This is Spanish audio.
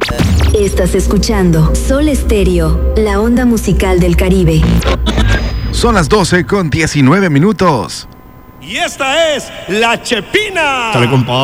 Estás escuchando Sol Estéreo, la onda musical del Caribe. Son las 12:19. Y esta es La Chepina. Dale, compa.